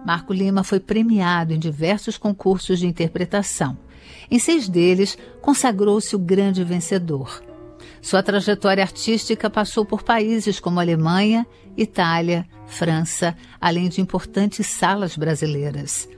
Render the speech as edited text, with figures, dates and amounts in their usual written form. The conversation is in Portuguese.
Marco Lima foi premiado em diversos concursos de interpretação. Em 6 deles, consagrou-se o grande vencedor. Sua trajetória artística passou por países como Alemanha, Itália, França, além de importantes salas brasileiras.